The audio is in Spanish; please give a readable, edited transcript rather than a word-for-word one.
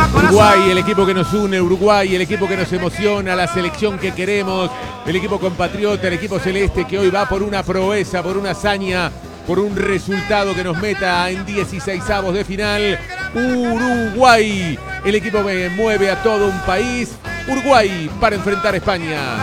Uruguay, el equipo que nos une, Uruguay, el equipo que nos emociona, la selección que queremos, el equipo compatriota, el equipo celeste que hoy va por una proeza, por una hazaña, por un resultado que nos meta en 16avos de final. Uruguay, el equipo que mueve a todo un país. Uruguay para enfrentar a España.